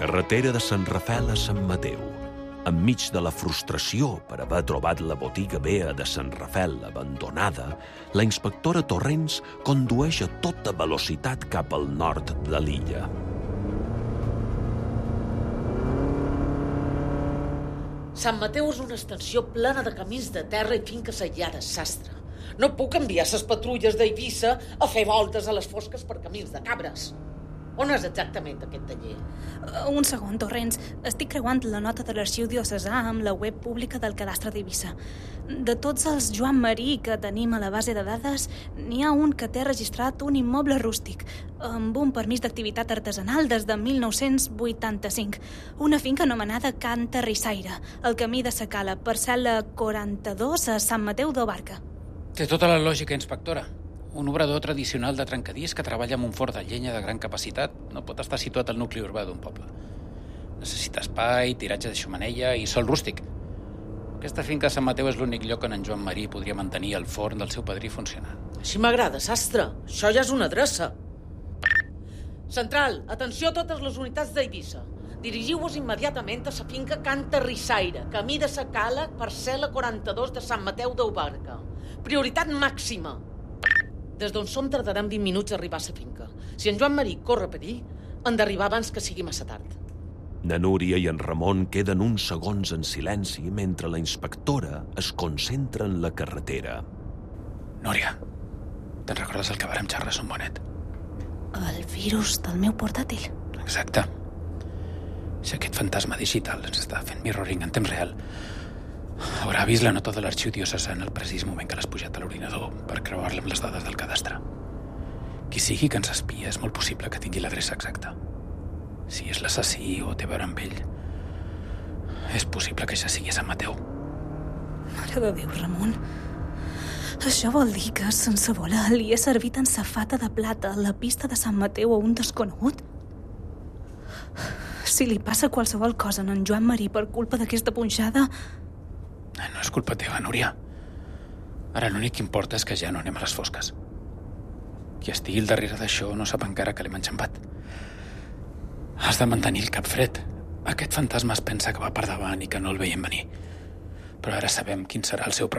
Carretera de Sant Rafel a Sant Mateu. Enmig de la frustració per haver trobat la botiga vella de Sant Rafel abandonada, la inspectora Torrents condueix a tota velocitat cap al nord de l'illa. Sant Mateu és una extensió plena de camins de terra i finques aïllades, sastre. No puc enviar ses patrulles d'Eivissa a fer voltes a les fosques per camins de cabres. On és exactament aquest taller? Un segon, Torrents. Estic creuant la nota de l'arxiu diocesà amb la web pública del cadastre d'Eivissa. De tots els Joan Marí que tenim a la base de dades, n'hi ha un que té registrat un immoble rústic, amb un permís d'activitat artesanal des de 1985. Una finca anomenada Can Terrissaire, al camí de Sacala, parcel·la 42 a Sant Mateu d'Obarca. Té tota la lògica, inspectora. Un obrador tradicional de trencadís que treballa amb un forn de llenya de gran capacitat no pot estar situat al nucli urbà d'un poble. Necessita espai, tiratge de xumeneia i sòl rústic. Aquesta finca de Sant Mateu és l'únic lloc on en Joan Marí podria mantenir el forn del seu padrí funcionant. Així m'agrada, sastre. Això ja és una adreça. Central, atenció a totes les unitats d'Eivissa. Dirigiu-vos immediatament a la finca Can Terrissaire, camí de Sacala, parcel·la 42 de Sant Mateu d'Obarca. Prioritat màxima. Des d'on som tardarem 20 minuts a arribar a la finca. Si en Joan Marí corre perill, han d'arribar abans que sigui massa tard. Na Núria i en Ramon queden uns segons en silenci mentre la inspectora es concentra en la carretera. Núria, te'n recordes el que vàrem xerrar a Son Bonet? El virus del meu portàtil. Exacte. Si aquest fantasma digital ens està fent mirroring en temps real, haurà vist la nota de l'arxiu diocesà en el precís moment que l'has pujat a l'ordinador per creuar-la amb les dades del cadastre. Qui sigui que ens espia és molt possible que tingui l'adreça exacta. Si és l'assassí o té a veure amb ell, és possible que ja sigui a Sant Mateu. Mare de Déu, Ramon. Això vol dir que, sense voler, li he servit en safata de plata a la pista de Sant Mateu a un desconegut? Si li passa qualsevol cosa a en Joan Marí per culpa d'aquesta punxada... No és culpa teva, Núria. Ara l'únic que importa és que ja no anem a les fosques. Qui estigui al darrere d'això no sap encara que l'hem enxampat. Has de mantenir el cap fred. Aquest fantasma es pensa que va per davant i que no el veiem venir. Però ara sabem quin serà el seu pròxim